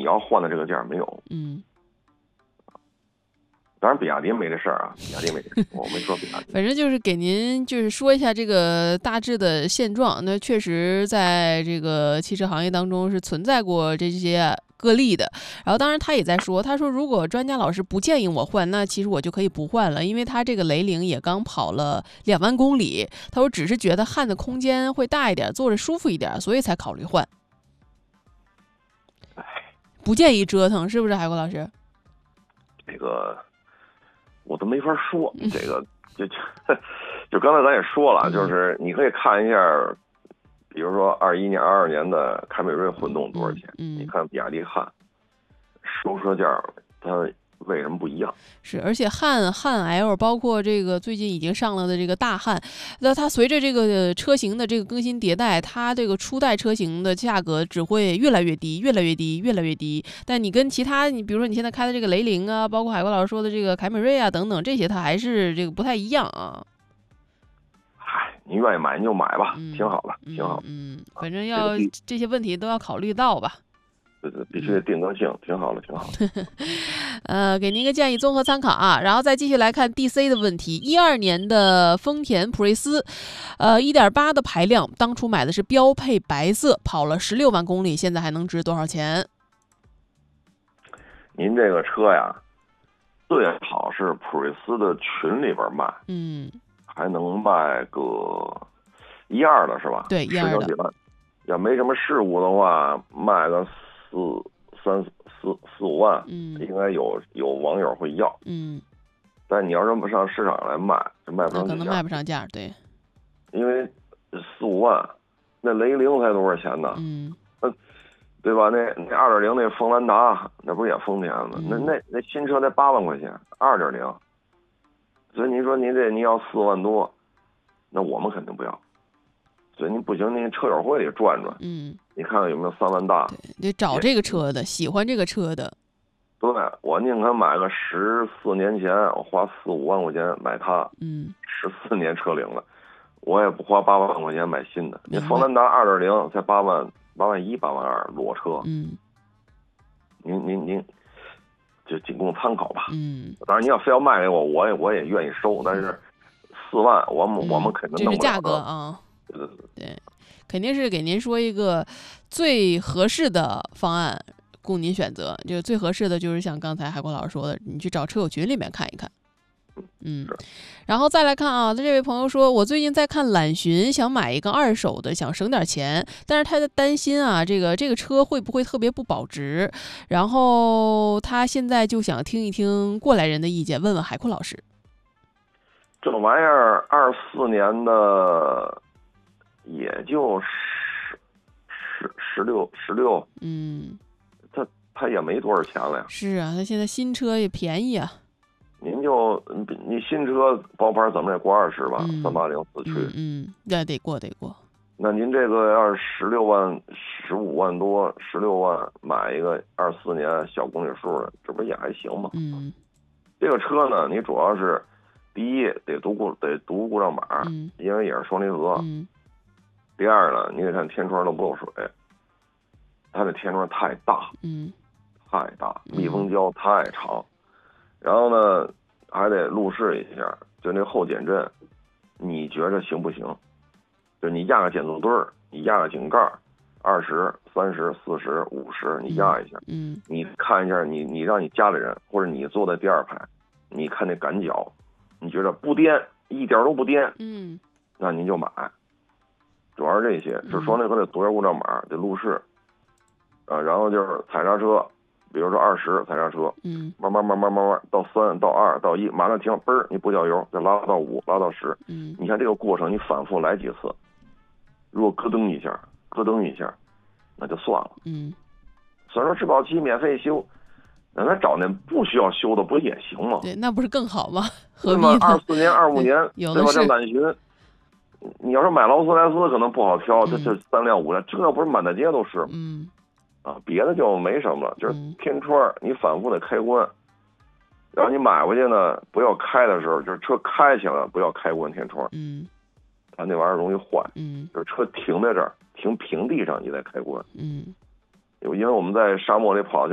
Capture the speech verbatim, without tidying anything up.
要换的这个价没有。 嗯。 当然，比亚迪没这事儿啊，比亚迪没这事，我没说比亚迪。 反正就是给您就是说一下这个大致的现状。那确实在这个汽车行业当中是存在过这些个例的。然后当然他也在说，他说如果专家老师不建议我换，那其实我就可以不换了，因为他这个雷凌也刚跑了两万公里。他说只是觉得焊的空间会大一点，坐着舒服一点，所以才考虑换。不建议折腾，是不是海国老师？ 这个。我都没法说，这个就就刚才咱也说了，就是你可以看一下，比如说二一年、二二年的凯美瑞混动多少钱？ 嗯， 你看比亚迪汉收车价，它为什么不一样？ 是，而且汉汉 L 包括这个最近已经上了的这个大汉，那它随着这个车型的这个更新迭代，它这个初代车型的价格只会越来越低，越来越低，越来越低。但你跟其他，你比如说你现在开的这个雷凌啊，包括海国老师说的这个凯美瑞啊等等这些，它还是这个不太一样啊。 嗨，你愿意买你就买吧， 嗯、 挺好的，挺好的。 嗯，反正要、这个、这些问题都要考虑到吧。 对对，必须得定个性，挺好的，挺好的。 呃，给您一个建议，综合参考啊。然后再继续来看 D C 的问题。一二年的丰田普锐斯，呃 一点八 的排量，当初买的是标配白色，跑了十六万公里，现在还能值多少钱？ 您这个车呀，最好是普锐斯的群里边卖， 嗯， 还能卖个一二的是吧？ 对，一二的。 要没什么事故的话，卖个四三四四五万， 嗯， 应该有有网友会要， 嗯， 但你要这么上市场来卖，就卖不上价， 可能卖不上价，对， 因为四五万，那雷凌才多少钱呢？ 嗯， 对吧？那那二点零那锋兰达，那不是也丰田吗？ 嗯、 那那那新车才八万块钱，二点零，所以你说你这你要四万多，那我们肯定不要。所以你不行，你车友会里转转， 嗯， 你看看有没有三万大， 对，得找这个车的，喜欢这个车的。 对，我宁可买个十四年前，我花四五万块钱买它， 嗯， 十四年车龄了，我也不花八万块钱买新的。你锋兰达二点零才八万，八万一，八万二裸车， 嗯， 您您您，就仅供参考吧。 嗯， 当然你要非要卖给我，我也我也愿意收，但是四万我们、嗯、我们肯定弄不了。 这是价格啊。 对对对，肯定是给您说一个最合适的方案供您选择。就最合适的就是像刚才海国老师说的，你去找车友群里面看一看。嗯，然后再来看啊，这位朋友说，我最近在看揽巡，想买一个二手的，想省点钱，但是他在担心啊，这个这个车会不会特别不保值？然后他现在就想听一听过来人的意见，问问海阔老师。 这玩意儿二四年的。也就十十十六十六， 嗯， 他他也没多少钱了呀。 是啊，他现在新车也便宜啊。 您就你新车包牌怎么也过二十吧，三八零四驱， 嗯，那、嗯、得过得过。 那您这个要是十六万、十五万多、十六万买一个二四年小公里数的，这不也还行吗？ 嗯， 这个车呢，你主要是第一得读故得读故障码， 嗯， 因为也是双离合。 嗯。 第二呢，你得看天窗漏不漏水，它的天窗太大， 嗯， 太大，密封胶太长，然后呢还得路试一下，就那后减震，你觉着行不行？就你压个减速墩儿，你压个井盖，二十、三十、四十、五十，你压一下， 嗯， 你看一下你你让你家里人或者你坐在第二排，你看那感脚，你觉着不颠，一点都不颠， 嗯， 那您就买。主要是这些，就双离合的独立故障码得路试，啊，然后就是踩刹车，比如说二十踩刹车， 嗯， 慢慢慢慢慢慢到三到二到一，马上停，嘣儿你不掉油，再拉到五拉到十， 嗯， 你看这个过程你反复来几次，如果咯噔一下咯噔一下，那就算了， 嗯， 虽然说质保期免费修，那咱找那不需要修的不也行吗？ 对，那不是更好吗？何必呢？二四年二五年对吧？这揽巡。你要是买劳斯莱斯可能不好挑，这、嗯、这三辆五辆，这不是满大街都是。 嗯， 啊，别的就没什么了，就是天窗你反复得开关，然后你买回去呢，不要开的时候，就是车开起来不要开关天窗， 嗯， 它那玩意儿容易坏， 嗯， 就是车停在这儿，停平地上你再开关， 嗯， 因为我们在沙漠里跑。